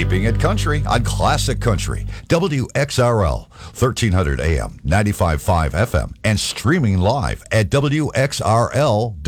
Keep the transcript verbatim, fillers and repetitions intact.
Keeping it country on Classic Country, W X R L, thirteen hundred A M, ninety-five point five F M, and streaming live at W X R L.